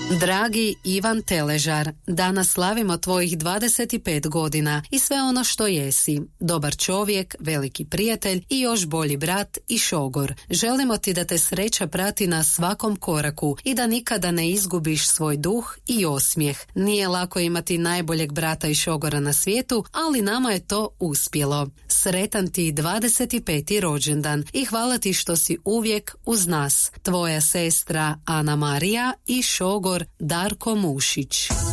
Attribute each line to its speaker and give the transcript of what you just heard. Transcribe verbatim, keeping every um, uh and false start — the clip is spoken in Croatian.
Speaker 1: Dragi Ivan Teležar, danas slavimo tvojih dvadeset pet godina i sve ono što jesi. Dobar čovjek, veliki prijatelj i još bolji brat i šogor. Želimo ti da te sreća prati na svakom koraku i da nikada ne izgubiš svoj duh i osmijeh. Nije lako imati najboljeg brata i šogora na svijetu, ali nama je to uspjelo. Sretan ti dvadeset peti rođendan i hvala ti što si uvijek uz nas. Tvoja sestra Ana Marija i šogor Darko Mušić.